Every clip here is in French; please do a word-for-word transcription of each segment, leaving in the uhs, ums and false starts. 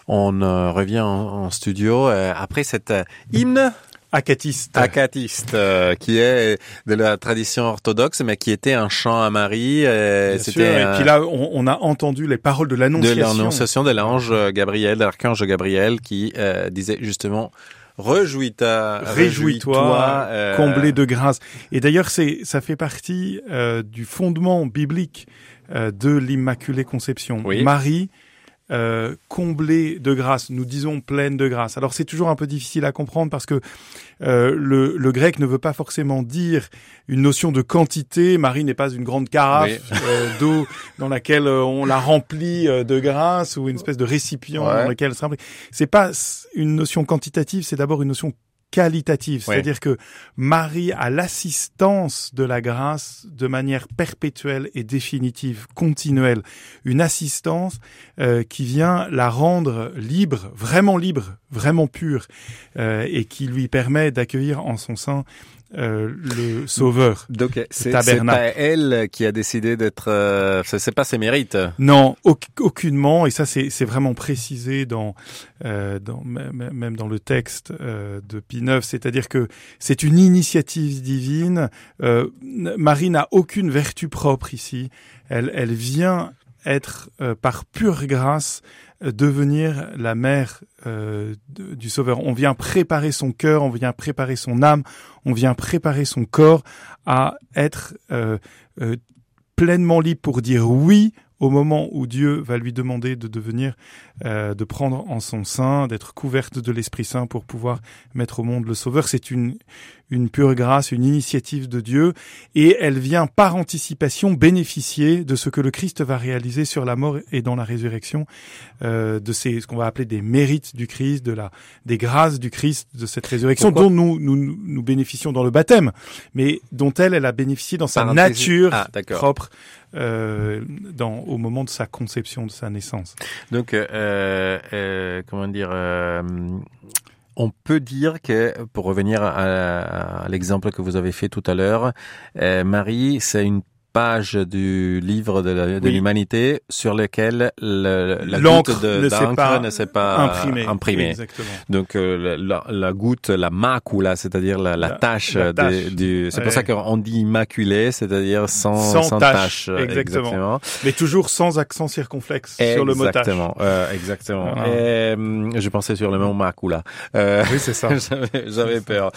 On euh, revient en, en studio euh, après cette euh, hymne Acatiste. Acatiste, euh, qui est de la tradition orthodoxe, mais qui était un chant à Marie. Euh, c'était sûr. Et un... puis là, on, on a entendu les paroles de l'annonciation. De l'annonciation de l'ange Gabriel, de l'archange Gabriel, qui euh, disait justement... Réjouis-toi, réjouis-toi, réjouis-toi euh... comblé de grâce. Et d'ailleurs, c'est ça fait partie euh, du fondement biblique euh, de l'Immaculée Conception. Oui. Marie, euh, comblée de grâce. Nous disons pleine de grâce. Alors c'est toujours un peu difficile à comprendre parce que euh, le, le grec ne veut pas forcément dire une notion de quantité. Marie n'est pas une grande carafe oui. euh, d'eau dans laquelle euh, on la remplit euh, de grâce ou une espèce de récipient ouais. dans lequel elle se remplit. C'est pas une notion quantitative, c'est d'abord une notion qualitative, ouais. c'est-à-dire que Marie a l'assistance de la grâce de manière perpétuelle et définitive, continuelle, une assistance euh, qui vient la rendre libre, vraiment libre, vraiment pure, euh, et qui lui permet d'accueillir en son sein Euh, le Sauveur. Donc c'est, c'est pas elle qui a décidé d'être. Euh, c'est pas ses mérites. Non, au, aucunement. Et ça, c'est, c'est vraiment précisé dans, euh, dans même, même dans le texte euh, de Pie neuf. C'est-à-dire que c'est une initiative divine. Euh, Marie n'a aucune vertu propre ici. Elle, elle vient être euh, par pure grâce devenir la mère euh, de, du Sauveur. On vient préparer son cœur, on vient préparer son âme, on vient préparer son corps à être euh, euh, pleinement libre pour dire oui au moment où Dieu va lui demander de devenir, euh, de prendre en son sein, d'être couverte de l'Esprit Saint pour pouvoir mettre au monde le Sauveur. C'est une une pure grâce, une initiative de Dieu, et elle vient par anticipation bénéficier de ce que le Christ va réaliser sur la mort et dans la résurrection, euh, de ces ce qu'on va appeler des mérites du Christ, de la des grâces du Christ, de cette résurrection Pourquoi? dont nous, nous nous bénéficions dans le baptême, mais dont elle elle a bénéficié dans sa par nature ah, propre. Euh, dans, au moment de sa conception, de sa naissance. Donc, euh, euh, comment dire, euh, on peut dire que, pour revenir à, à l'exemple que vous avez fait tout à l'heure, euh, Marie, c'est une page du livre de, la, de oui. l'humanité sur lequel le, la l'encre goutte de, ne, d'encre s'est pas ne s'est pas imprimée. imprimée. Exactement. Donc euh, la, la goutte, la macula, c'est-à-dire la, la, la tache, la tâche. De, du, c'est ouais. pour ça qu'on dit immaculé, c'est-à-dire sans, sans, sans tache. tache. Exactement. exactement. Mais toujours sans accent circonflexe exactement. Sur le mot tache. Euh, exactement. Voilà. Et, euh, je pensais sur le mot macula. Euh, oui, c'est ça. j'avais, j'avais peur.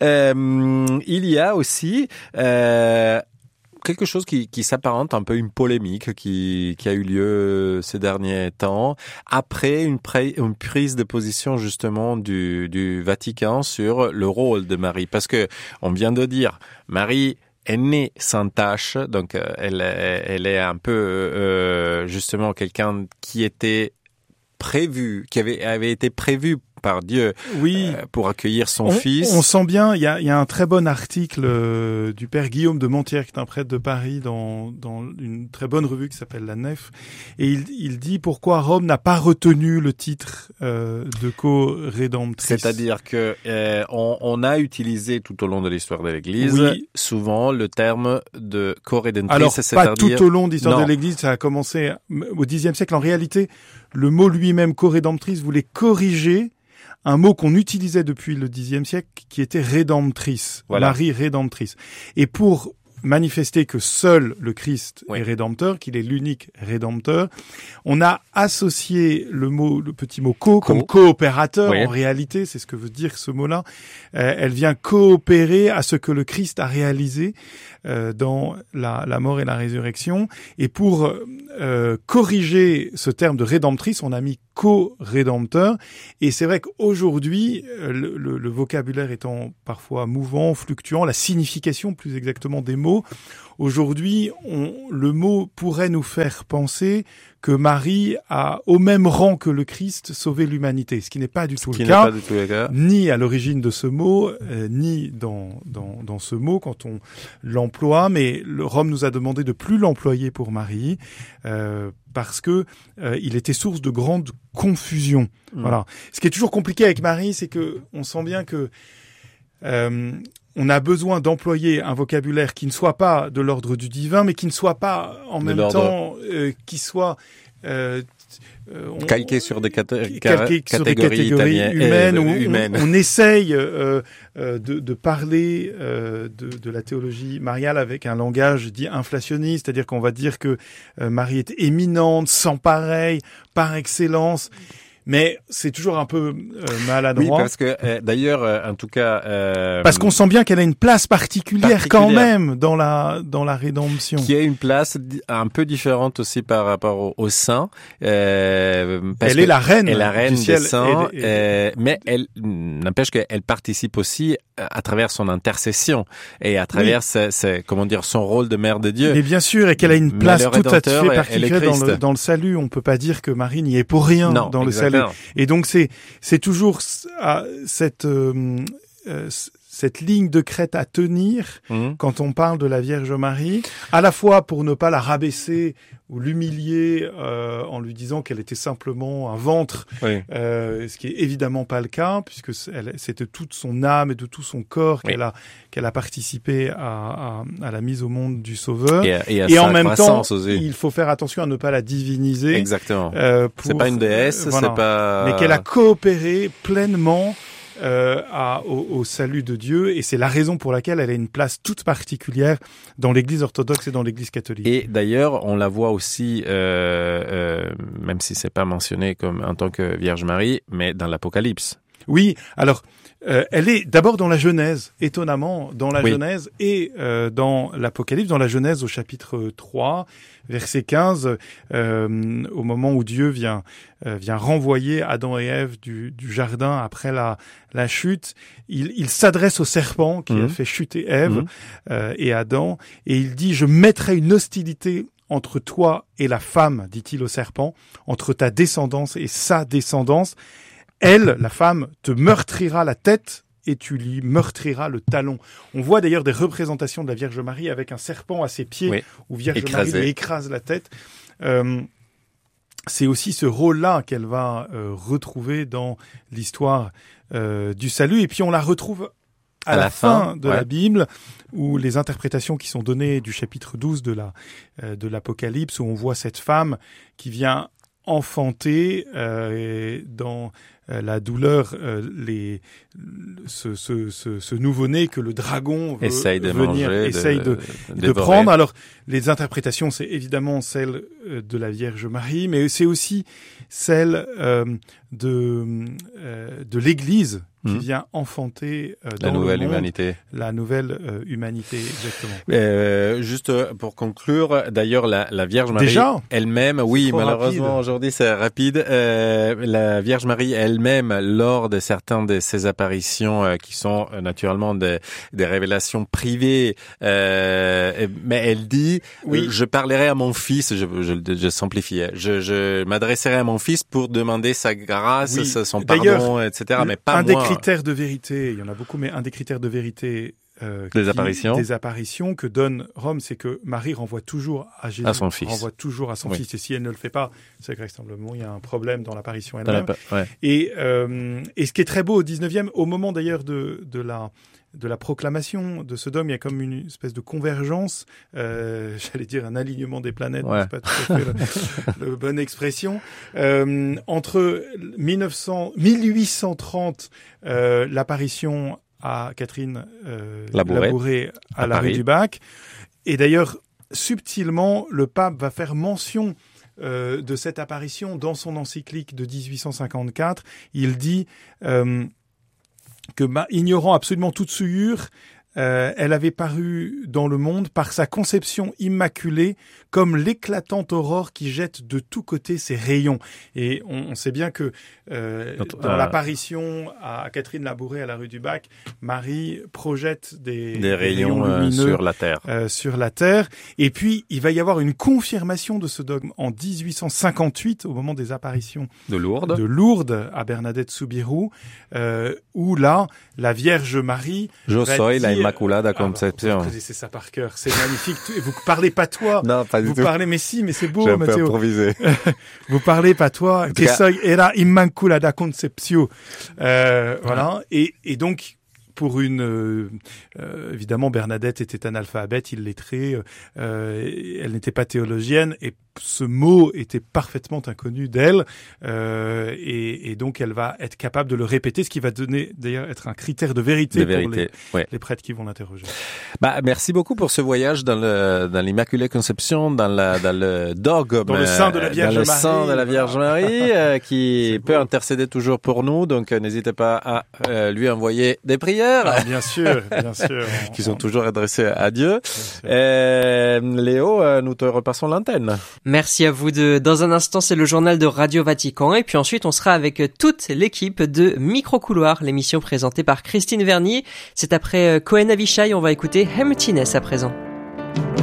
Euh, il y a aussi euh, quelque chose qui, qui s'apparente un peu une polémique qui, qui a eu lieu ces derniers temps après une, pré, une prise de position justement du, du Vatican sur le rôle de Marie. Parce que on vient de dire, Marie est née sans tache, donc elle, elle est un peu euh, justement quelqu'un qui était prévu, qui avait, avait été prévu par Dieu oui. euh, pour accueillir son on, fils. On sent bien, il y a, y a un très bon article euh, du père Guillaume de Montière, qui est un prêtre de Paris, dans, dans une très bonne revue qui s'appelle La Nef, et il, il dit pourquoi Rome n'a pas retenu le titre euh, de co-rédemptrice. C'est-à-dire que euh, on, on a utilisé tout au long de l'histoire de l'Église oui. souvent le terme de co-rédemptrice. Alors c'est-à-dire... pas tout au long de l'histoire de l'Église, ça a commencé au dixième siècle. En réalité, le mot lui-même co-rédemptrice voulait corriger un mot qu'on utilisait depuis le dixième siècle, qui était rédemptrice, voilà. Marie rédemptrice. Et pour manifester que seul le Christ oui. est rédempteur, qu'il est l'unique rédempteur, on a associé le mot, le petit mot co, co. comme coopérateur. Oui. En réalité, c'est ce que veut dire ce mot-là. Euh, elle vient coopérer à ce que le Christ a réalisé euh, dans la, la mort et la résurrection. Et pour euh, corriger ce terme de rédemptrice, on a mis co-rédempteur. Et c'est vrai qu'aujourd'hui, le, le, le vocabulaire étant parfois mouvant, fluctuant, la signification plus exactement des mots, aujourd'hui, on, le mot pourrait nous faire penser que Marie a, au même rang que le Christ, sauvé l'humanité, ce qui n'est pas du tout, le cas, pas du tout le cas, ni à l'origine de ce mot, euh, ni dans, dans, dans ce mot quand on l'emploie, mais le Rome nous a demandé de plus l'employer pour Marie, euh, parce que euh, il était source de grande confusion. Mmh. Voilà. Ce qui est toujours compliqué avec Marie, c'est que on sent bien que euh, on a besoin d'employer un vocabulaire qui ne soit pas de l'ordre du divin, mais qui ne soit pas en de même l'ordre. temps, euh, qui soit euh, on, calqué sur des caté- calqué catégories, sur des catégories italiennes, humaines, euh, où humaines. On, on essaye euh, euh, de, de parler euh, de, de la théologie mariale avec un langage dit inflationniste, c'est-à-dire qu'on va dire que euh, Marie est éminente, sans pareil, par excellence. Mais c'est toujours un peu euh, maladroit. Oui, parce que euh, d'ailleurs, euh, en tout cas, euh, parce qu'on sent bien qu'elle a une place particulière, particulière quand même dans la dans la rédemption. Qui a une place un peu différente aussi par rapport au, au saint. Euh, parce elle est la reine, elle est la reine du ciel des saints, et, et, euh, mais elle n'empêche qu'elle participe aussi à travers son intercession et à travers oui. ses, ses, comment dire, son rôle de mère de Dieu. Mais bien sûr, et qu'elle a une place tout à fait particulière dans le, dans le salut. On peut pas dire que Marie n'y est pour rien non, dans le exactement. salut. Et donc c'est c'est toujours cette euh, cette ligne de crête à tenir mmh. quand on parle de la Vierge Marie, à la fois pour ne pas la rabaisser ou l'humilier euh, en lui disant qu'elle était simplement un ventre, oui. euh, ce qui est évidemment pas le cas, puisque elle, c'était toute son âme et de tout son corps oui. qu'elle a qu'elle a participé à, à, à la mise au monde du Sauveur. Et, à, et, à et en même temps, aussi. il faut faire attention à ne pas la diviniser. Exactement. Euh, pour, c'est pas une déesse, euh, voilà. c'est pas. Mais qu'elle a coopéré pleinement. Euh, à, au, au salut de Dieu, et c'est la raison pour laquelle elle a une place toute particulière dans l'Église orthodoxe et dans l'Église catholique. Et d'ailleurs, on la voit aussi, euh, euh, même si c'est pas mentionné comme en tant que Vierge Marie, mais dans l'Apocalypse. Oui, alors euh, elle est d'abord dans la Genèse, étonnamment, dans la oui. Genèse et euh, dans l'Apocalypse, dans la Genèse au chapitre trois, verset quinze, euh, au moment où Dieu vient euh, vient renvoyer Adam et Ève du, du jardin après la la chute, il, il s'adresse au serpent qui mmh. a fait chuter Ève mmh. euh, et Adam, et il dit: je mettrai une hostilité entre toi et la femme, dit-il au serpent, entre ta descendance et sa descendance. Elle, la femme, te meurtrira la tête et tu lui meurtriras le talon. On voit d'ailleurs des représentations de la Vierge Marie avec un serpent à ses pieds, oui. où Vierge Écrasé. Marie lui écrase la tête. Euh, c'est aussi ce rôle-là qu'elle va euh, retrouver dans l'histoire euh, du salut. Et puis on la retrouve à, à la, la fin, fin de ouais. la Bible, où les interprétations qui sont données du chapitre douze de la euh, de l'Apocalypse, où on voit cette femme qui vient enfanter euh, dans euh, la douleur euh, les ce, ce, ce, ce nouveau-né que le dragon veut essaye de venir manger, essaye de, de, de prendre. Alors les interprétations, c'est évidemment celle de la Vierge Marie, mais c'est aussi celle euh, de euh, de l'Église qui mmh. vient enfanter euh, dans la nouvelle le monde, humanité. La nouvelle euh, humanité, exactement. Euh, juste pour conclure, d'ailleurs, la, la Vierge Marie Déjà elle-même, oui, malheureusement rapide. Aujourd'hui c'est rapide. Euh, la Vierge Marie elle-même, lors de certaines de ses apparitions, euh, qui sont euh, naturellement des, des révélations privées, euh, mais elle dit, oui. euh, je parlerai à mon fils, je, je, je simplifie, je, je m'adresserai à mon fils pour demander sa grâce, oui. son pardon, et cetera. Mais pas un moi. Des critères de vérité, il y en a beaucoup, mais un des critères de vérité euh, des qui, apparitions, des apparitions que donne Rome, c'est que Marie renvoie toujours à Jésus, à son fils, renvoie toujours à son oui. fils. Et si elle ne le fait pas, c'est vraisemblablement il y a un problème dans l'apparition elle-même. La... Ouais. Et euh, et ce qui est très beau au dix-neuvième, au moment d'ailleurs de de la de la proclamation de ce dogme, il y a comme une espèce de convergence, euh, j'allais dire un alignement des planètes, ouais. c'est pas tout à fait la bonne expression, euh, entre mille neuf cents, mille huit cent trente, euh, l'apparition à Catherine euh, Labouré, Labouré à, à la Paris. rue du Bac, et d'ailleurs subtilement le pape va faire mention euh, de cette apparition dans son encyclique de dix-huit cent cinquante-quatre. Il dit euh, que, ignorant absolument toute souillure, euh, elle avait paru dans le monde par sa conception immaculée comme l'éclatante aurore qui jette de tous côtés ses rayons. Et on, on sait bien que euh, Notre, dans euh... l'apparition à Catherine Labouré à la rue du Bac, Marie projette des, des, des rayons, rayons lumineux sur la terre. Euh, sur la terre. Et puis il va y avoir une confirmation de ce dogme en dix-huit cent cinquante-huit, au moment des apparitions de Lourdes, de Lourdes à Bernadette Soubirous, euh, où là la Vierge Marie. Je soy la Immaculada ah, Conception. Vous connaissez ça par cœur, c'est magnifique. Vous parlez pas toi. Non, pas du vous tout. parlez, mais si, mais c'est beau, J'ai un Matteo. peu improvisé. Vous parlez pas toi. Que cas... soy era Immaculada Conception. Euh, voilà. Et, et donc, pour une, euh, euh, évidemment, Bernadette était analphabète, illettrée, euh, elle n'était pas théologienne, et ce mot était parfaitement inconnu d'elle, euh, et, et donc elle va être capable de le répéter, ce qui va donner d'ailleurs être un critère de vérité, de pour vérité, les, ouais. les prêtres qui vont l'interroger. Bah, merci beaucoup pour ce voyage dans le dans l'Immaculée Conception, dans la dans le dogme, dans le sein de la Vierge dans le Marie, sein de la Vierge Marie, euh, qui peut beau. intercéder toujours pour nous. Donc euh, n'hésitez pas à euh, lui envoyer des prières. Ah, bien sûr, bien sûr, on, qui sont on... toujours adressées à Dieu. Euh, Léo, euh, nous te repassons l'antenne. Merci à vous deux. Dans un instant, c'est le journal de Radio Vatican. Et puis ensuite, on sera avec toute l'équipe de Micro-Couloir, l'émission présentée par Christine Vernier. C'est après Cohen Avishai, on va écouter Emptiness à présent.